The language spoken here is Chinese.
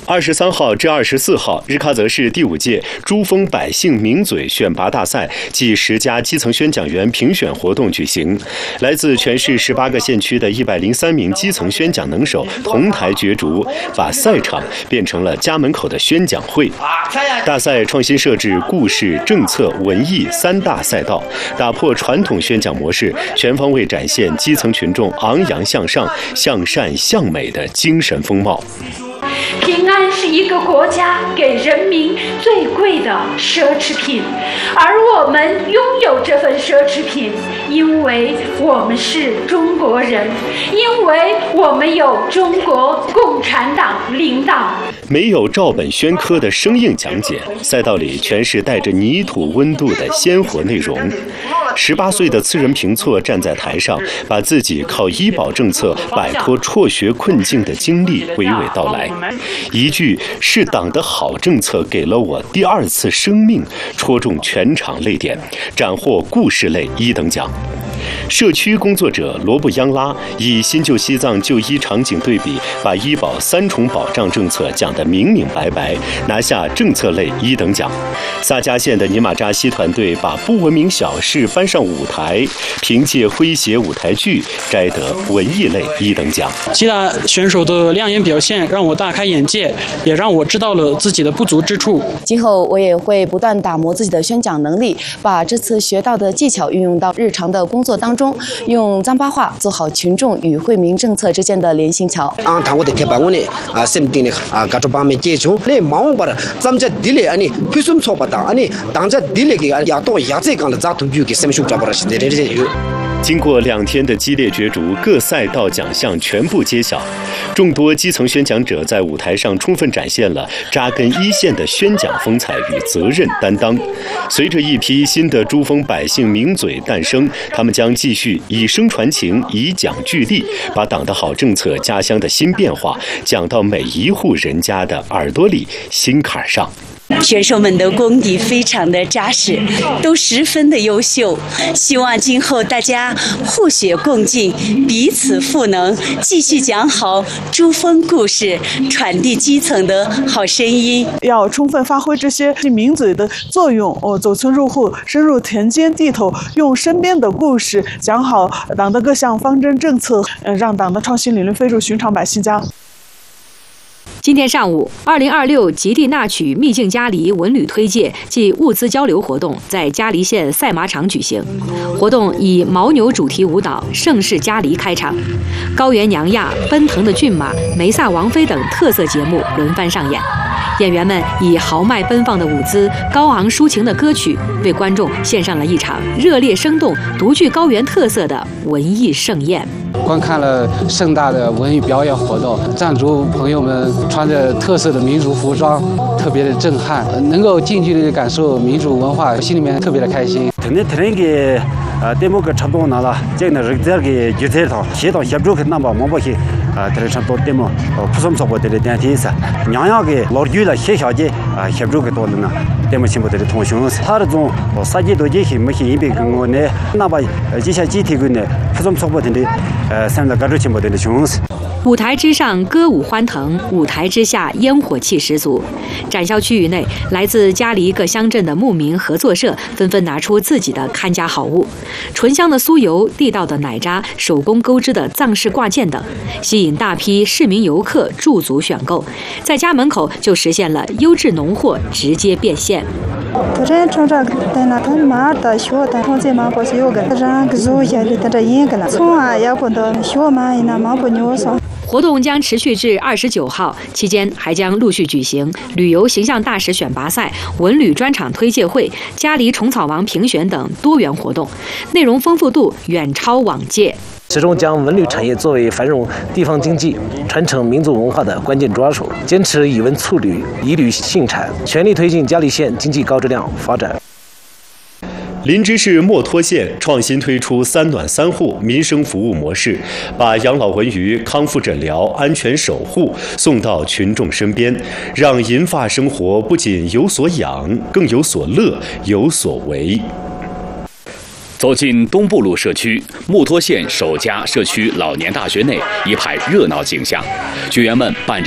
23号至24号，日喀则市第5届珠峰百姓名嘴选拔大赛暨10家基层宣讲员评选活动举行。来自全市18个县区的103名基层宣讲能手同台角逐，把赛场变成了家门口的宣讲会。大赛创新设置故事、政策、文艺3大赛道，打破传统宣讲模式，全方位展现基层群众昂扬向上、向善向美的精神风貌。 平安是一个国家给人民最贵的奢侈品，而我们拥有这份奢侈品，因为我们是中国人，因为我们有中国共产党领导。 没有照本宣科的生硬讲解，赛道里全是带着泥土温度的鲜活内容。18岁的次仁平措站在台上，把自己靠医保政策摆脱辍学困境的经历娓娓道来。一句“是党的好政策给了我第2次生命”，戳中全场泪点，斩获故事类1等奖。社区工作者罗布央拉以新旧西藏就医场景对比，把医保3重保障政策讲得明明白白，拿下政策类1等奖。萨迦县的尼玛扎西团队把不文明小事搬上舞台，凭借诙谐舞台剧摘得文艺类1等奖。 吉达选手的亮眼表现让我大开眼界，也让我知道了自己的不足之处。 今后我也会不断打磨自己的宣讲能力，把这次学到的技巧运用到日常的工作当中，用藏巴话做好群众与惠民政策之间的联系桥。 经过2天的激烈角逐，各赛道奖项全部揭晓。众多基层宣讲者在舞台上充分展现了扎根一线的宣讲风采与责任担当。随着一批新的珠峰百姓名嘴诞生，他们将继续以声传情，以讲聚力，把党的好政策、家乡的新变化讲到每一户人家的耳朵里、心坎上。 选手们的功底非常的扎实，都十分的优秀。希望今后大家互学共进，彼此赋能，继续讲好珠峰故事，传递基层的好声音。 要充分发挥这些名嘴的作用，走村入户，深入田间地头，用身边的故事讲好党的各项方针政策，让党的创新理论飞入寻常百姓家。 今天上午，2026吉地纳曲秘境嘉黎文旅推介暨物资交流活动在嘉黎县赛马场举行。活动以牦牛主题舞蹈《盛世嘉黎》开场，高原娘亚、奔腾的骏马、梅萨王妃等特色节目轮番上演。演员们以豪迈奔放的舞姿、高昂抒情的歌曲，为观众献上了一场热烈生动、独具高原特色的文艺盛宴。 观看了盛大的文艺表演活动，藏族朋友们穿着特色的民族服装，特别的震撼，能够近距离的感受民族文化，心里面特别的开心。 舞台之上歌舞欢腾，舞台之下烟火气十足。展销区域内，来自嘉黎各乡镇的牧民合作社纷纷拿出自己的看家好物，醇香的酥油、地道的奶渣、手工钩织的藏式挂件等，吸引大批市民游客驻足选购，在家门口就实现了优质农货直接变现。活动将持续至29号，期间还将陆续举行旅游形象大使选拔赛、文旅专场推介会、嘉黎虫草王评选等多元活动，内容丰富度远超往届。 始终将文旅产业作为繁荣地方经济、传承民族文化的关键抓手，坚持以文促旅、以旅兴产，全力推进嘉黎县经济高质量发展。 林芝市墨脱县创新推出3暖3户民生服务模式，把养老文娱、康复诊疗、安全守护送到群众身边，让银发生活不仅有所养，更有所乐、有所为。 走进东部路社区，墨脱县首家社区老年大学内一派热闹景象，学员们伴着